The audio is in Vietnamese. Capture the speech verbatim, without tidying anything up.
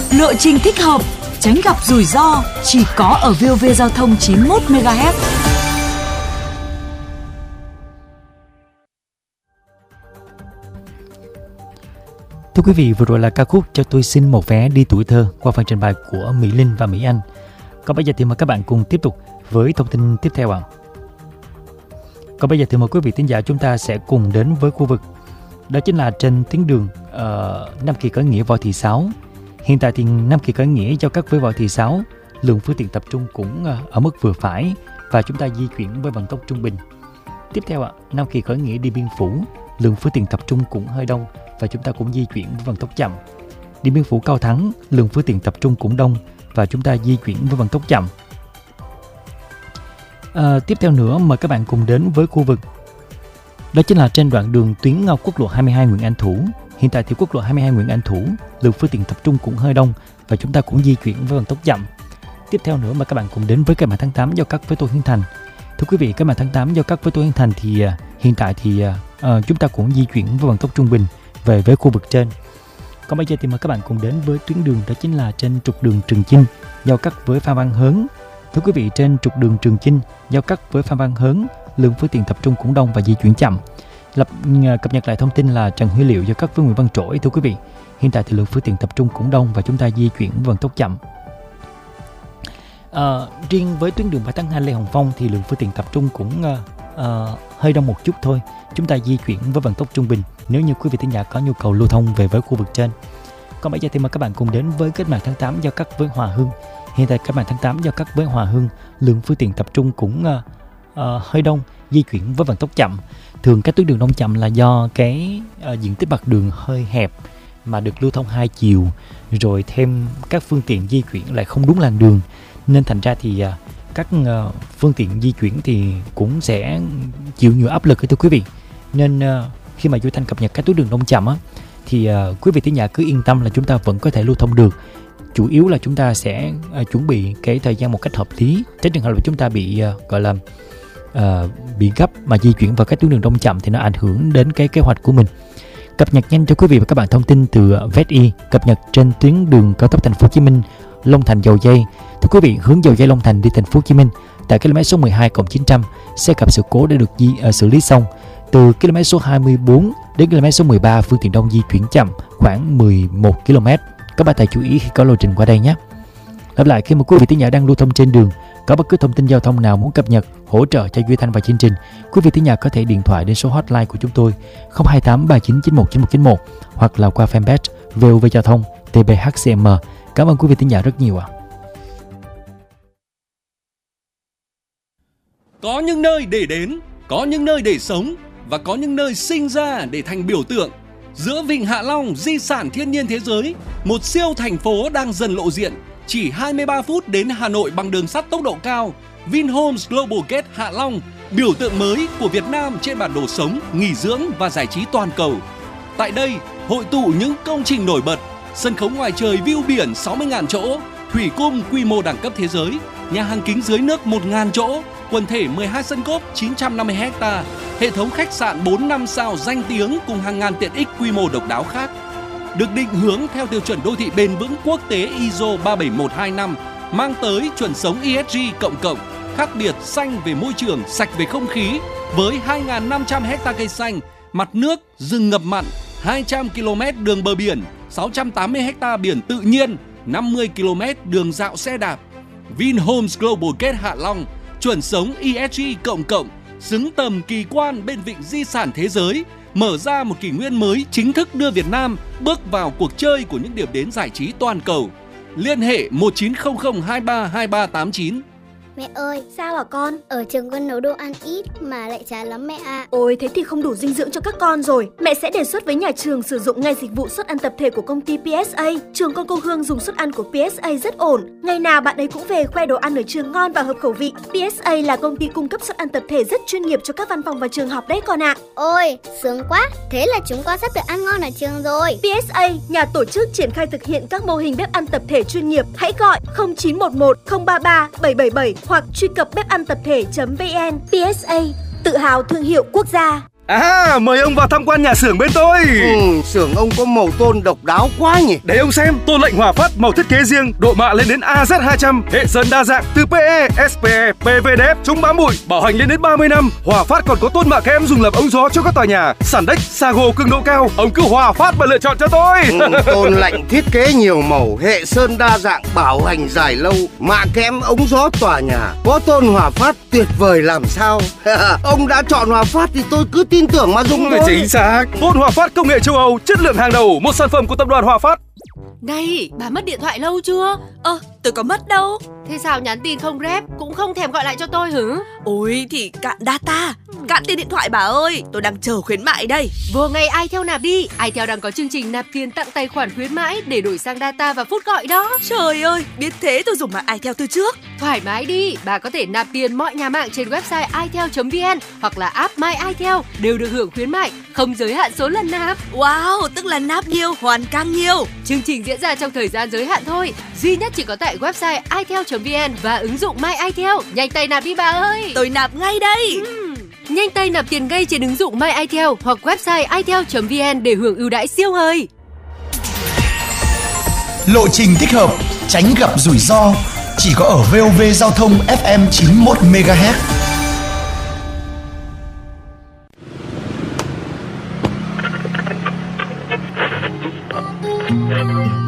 lộ trình thích hợp, tránh gặp rủi ro, chỉ có ở vê o vê Giao thông chín mươi mốt mê ga héc. Thưa quý vị, vừa rồi là ca khúc Cho tôi xin một vé đi tuổi thơ qua phần trình bày của Mỹ Linh và Mỹ Anh. Còn bây giờ thì mời các bạn cùng tiếp tục với thông tin tiếp theo ạ. Còn bây giờ thì mời quý vị thính giả chúng ta sẽ cùng đến với khu vực, đó chính là trên tuyến đường uh, Nam Kỳ Khởi Nghĩa Võ Thị Sáu. Hiện tại thì Nam Kỳ Khởi Nghĩa giao cắt với Võ Thị Sáu, lượng phương tiện tập trung cũng uh, ở mức vừa phải và chúng ta di chuyển với vận tốc trung bình. Tiếp theo ạ, Nam Kỳ Khởi Nghĩa đi Biên Phủ, lượng phương tiện tập trung cũng hơi đông và chúng ta cũng di chuyển với vận tốc chậm. Điện Biên Phủ Cao Thắng, lượng phương tiện tập trung cũng đông và chúng ta di chuyển với vận tốc chậm. À, tiếp theo nữa mời các bạn cùng đến với khu vực, đó chính là trên đoạn đường tuyến quốc lộ hai mươi hai Nguyễn Anh Thủ. Hiện tại thì quốc lộ hai mươi hai Nguyễn Anh Thủ, lượng phương tiện tập trung cũng hơi đông và chúng ta cũng di chuyển với vận tốc chậm. Tiếp theo nữa mời các bạn cùng đến với Cách mạng tháng tám giao cắt với Tô Hiến Thành. Thưa quý vị, Cách mạng tháng tám giao cắt với Tô Hiến Thành thì uh, hiện tại thì uh, chúng ta cũng di chuyển với vận tốc trung bình về với khu vực trên. Còn bây giờ thì mời các bạn cùng đến với tuyến đường, đó chính là trên trục đường Trường Chinh giao cắt với Phan Văn Hớn. Thưa quý vị, trên trục đường Trường Chinh giao cắt với Phan Văn Hớn, lượng phương tiện tập trung cũng đông và di chuyển chậm. Lập cập nhật lại thông tin là Trần Huy Liệu giao cắt với Nguyễn Văn Trỗi. Thưa quý vị, hiện tại thì lượng phương tiện tập trung cũng đông và chúng ta di chuyển với vận tốc chậm. À, riêng với tuyến đường ba tháng hai Lê Hồng Phong thì lượng phương tiện tập trung cũng uh, uh, hơi đông một chút thôi. Chúng ta di chuyển với vận tốc trung bình nếu như quý vị thính giả có nhu cầu lưu thông về với khu vực trên. Còn bây giờ thì mời các bạn cùng đến với Cách mạng tháng tám giao cắt với Hòa Hưng. Hiện tại Cách mạng tháng tám giao cắt với Hòa Hưng, lượng phương tiện tập trung cũng uh, uh, hơi đông, di chuyển với vận tốc chậm. Thường các tuyến đường đông chậm là do cái uh, diện tích mặt đường hơi hẹp mà được lưu thông hai chiều, rồi thêm các phương tiện di chuyển lại không đúng làn đường, nên thành ra thì uh, các uh, phương tiện di chuyển thì cũng sẽ chịu nhiều áp lực thưa quý vị. Nên uh, khi mà Duy Thanh cập nhật các tuyến đường đông chậm á, thì uh, quý vị thính giả cứ yên tâm là chúng ta vẫn có thể lưu thông được. Chủ yếu là chúng ta sẽ uh, chuẩn bị cái thời gian một cách hợp lý, tránh trường hợp là chúng ta bị uh, gọi là uh, bị gấp mà di chuyển vào các tuyến đường đông chậm thì nó ảnh hưởng đến cái kế hoạch của mình. Cập nhật nhanh cho quý vị và các bạn thông tin từ vê ét i cập nhật trên tuyến đường cao tốc Thành phố Hồ Chí Minh Long Thành Dầu Giây. Thưa quý vị, hướng Dầu Giây Long Thành đi Thành phố Hồ Chí Minh tại km số mười hai cộng chín trăm, xe gặp sự cố đã được di, uh, xử lý xong. Từ km số hai mươi bốn đến km số mười ba, phương tiện đông di chuyển chậm khoảng mười một ki lô mét. Các bạn hãy chú ý khi có lộ trình qua đây nhé. Lặp lại, khi mà quý vị thính giả đang lưu thông trên đường, có bất cứ thông tin giao thông nào muốn cập nhật, hỗ trợ cho Duy Thanh và chương trình, quý vị thính giả có thể điện thoại đến số hotline của chúng tôi không hai tám ba chín chín một chín một chín một hoặc là qua fanpage vê o vê Giao thông tê bê hát xê em. Cảm ơn quý vị thính giả rất nhiều ạ. À. Có những nơi để đến, có những nơi để sống và có những nơi sinh ra để thành biểu tượng. Giữa Vịnh Hạ Long, di sản thiên nhiên thế giới, một siêu thành phố đang dần lộ diện. Chỉ hai mươi ba phút đến Hà Nội bằng đường sắt tốc độ cao. Vinhomes Global Gate Hạ Long, biểu tượng mới của Việt Nam trên bản đồ sống, nghỉ dưỡng và giải trí toàn cầu. Tại đây, hội tụ những công trình nổi bật, sân khấu ngoài trời view biển sáu mươi nghìn chỗ, thủy cung quy mô đẳng cấp thế giới, nhà hàng kính dưới nước một nghìn chỗ, quần thể mười hai sân golf chín trăm năm mươi héc ta, hệ thống khách sạn bốn năm sao danh tiếng cùng hàng ngàn tiện ích quy mô độc đáo khác. Được định hướng theo tiêu chuẩn đô thị bền vững quốc tế i ét o ba bảy một hai năm, mang tới chuẩn sống e ét giê cộng cộng, khác biệt xanh về môi trường, sạch về không khí, với hai nghìn năm trăm héc-ta cây xanh, mặt nước, rừng ngập mặn, hai trăm ki lô mét đường bờ biển, sáu trăm tám mươi héc-ta biển tự nhiên, năm mươi ki lô mét đường dạo xe đạp. Vinhomes Global Gate Hạ Long, chuẩn sống e ét giê cộng cộng, xứng tầm kỳ quan bên vịnh di sản thế giới, mở ra một kỷ nguyên mới, chính thức đưa Việt Nam bước vào cuộc chơi của những điểm đến giải trí toàn cầu. Liên hệ một chín không không hai ba hai ba tám chín. Mẹ ơi, sao hả con? Ở trường con nấu đồ ăn ít mà lại chán lắm mẹ ạ. À. Ôi, thế thì không đủ dinh dưỡng cho các con rồi. Mẹ sẽ đề xuất với nhà trường sử dụng ngay dịch vụ suất ăn tập thể của công ty pê ét a. Trường con cô Hương dùng suất ăn của pê ét a rất ổn. Ngày nào bạn ấy cũng về khoe đồ ăn ở trường ngon và hợp khẩu vị. pê ét a là công ty cung cấp suất ăn tập thể rất chuyên nghiệp cho các văn phòng và trường học đấy con ạ. À. Ôi, sướng quá. Thế là chúng con sắp được ăn ngon ở trường rồi. pê ét a, nhà tổ chức triển khai thực hiện các mô hình bếp ăn tập thể chuyên nghiệp. Hãy gọi không chín một một không ba ba bảy bảy bảy hoặc truy cập bếp ăn tập thể chấm vn. pê ét a, tự hào thương hiệu quốc gia. À, mời ông vào tham quan nhà xưởng bên tôi. Ừ, xưởng ông có màu tôn độc đáo quá nhỉ. Để ông xem, tôn lệnh Hòa Phát màu thiết kế riêng, độ mạ lên đến A Z hai trăm, hệ sơn đa dạng từ pê e, ét pê e, pê vê đê ép, chống bám bụi, bảo hành lên đến ba mươi năm. Hòa Phát còn có tôn mạ kem dùng làm ống gió cho các tòa nhà, sàn đếch, Sago cường độ cao. Ông cứ Hòa Phát mà lựa chọn cho tôi. Ừ, tôn lệnh thiết kế nhiều màu, hệ sơn đa dạng, bảo hành dài lâu, mạ kẽm ống gió tòa nhà. Có tôn Hòa Phát tuyệt vời làm sao. Ông đã chọn Hòa Phát thì tôi cứ tin tưởng mà dùng thôi. Chính xác. Tôn Hòa Phát công nghệ châu Âu, chất lượng hàng đầu, một sản phẩm của tập đoàn Hòa Phát. Này, bà mất điện thoại lâu chưa? Ơ, tôi có mất đâu. Thế sao nhắn tin không rep, cũng không thèm gọi lại cho tôi hử? Ôi thì cạn data, cạn tiền điện thoại bà ơi, tôi đang chờ khuyến mại đây. Vừa ngày iTel nạp đi, iTel đang có chương trình nạp tiền tặng tài khoản khuyến mãi để đổi sang data và phút gọi đó. Trời ơi, biết thế tôi dùng mạng iTel từ trước. Thoải mái đi, bà có thể nạp tiền mọi nhà mạng trên website itel chấm vn hoặc là app My iTel đều được hưởng khuyến mại, không giới hạn số lần nạp. Wow, tức là nạp nhiều hoàn càng nhiều. Chương trình diễn ra trong thời gian giới hạn thôi, duy nhất chỉ có tại website itel chấm vn và ứng dụng My iTel. Nhanh tay nạp đi bà ơi. Tôi nạp ngay đây. uhm. Nhanh tay nạp tiền ngay trên ứng dụng My iTel hoặc website itel chấm vn để hưởng ưu đãi siêu hời. Lộ trình thích hợp, tránh gặp rủi ro, chỉ có ở vê o vê Giao thông ép em chín mươi mốt mê ga héc.